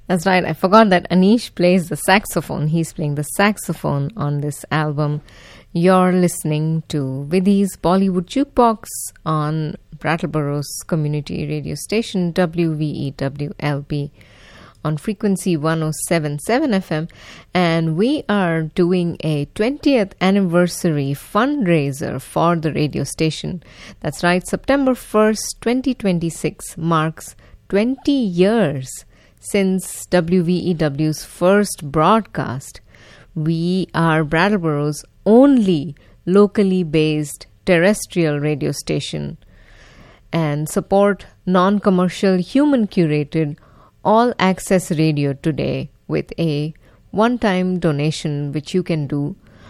That's right. I forgot that Anish plays the saxophone. He's playing the saxophone on this album. You're listening to Vidhi's Bollywood Jukebox on Brattleborough's community radio station WVEWLP on frequency 107.7 FM, and we are doing a 20th anniversary fundraiser for the radio station. That's right, September 1st, 2026 marks 20 years since WVEW's first broadcast. We are Brattleborough's only locally based terrestrial radio station and support non-commercial, human-curated, all-access radio today with a one-time donation which you can do,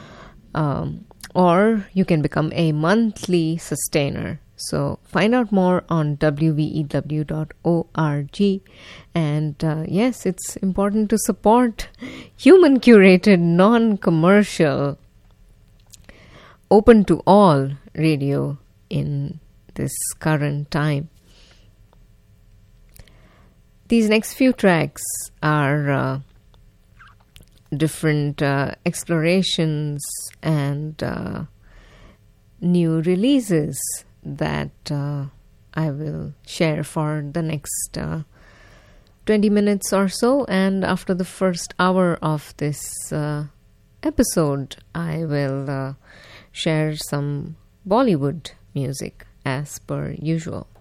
or you can become a monthly sustainer. So find out more on wvew.org. And yes, it's important to support human-curated, non-commercial, open to all radio in this current time. These next few tracks are different explorations and new releases that I will share for the next 20 minutes or so. And after the first hour of this episode, I will share some Bollywood music as per usual.